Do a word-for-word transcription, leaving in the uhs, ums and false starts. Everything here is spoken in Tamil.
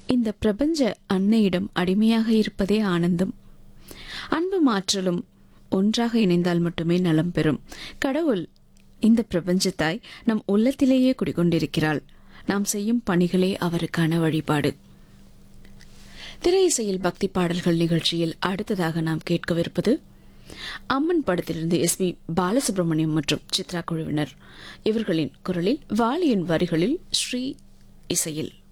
இந்த பிரபஞ்ச அன்னையிடம் அடிமையாக இருப்பதே ஆனந்தம். அன்பு மாற்றலும் ஒன்றாக இணைந்தால் மட்டுமே நலம் பெறும். கடவுள் இந்த பிரபஞ்சத்தாய் நம் உள்ளத்திலேயே குடிகொண்டிருக்கிறாள். நாம் செய்யும் பணிகளே அவருக்கான வழிபாடு. திரை இசையில் பக்தி பாடல்கள் நிகழ்ச்சியில் அடுத்ததாக நாம் கேட்கவிருப்பது அம்மன் படத்திலிருந்து எஸ் பி பாலசுப்ரமணியம் மற்றும் சித்ரா குழுவினர் இவர்களின் குரலில் வாலியின் வரிகளில் ஸ்ரீ இசையில்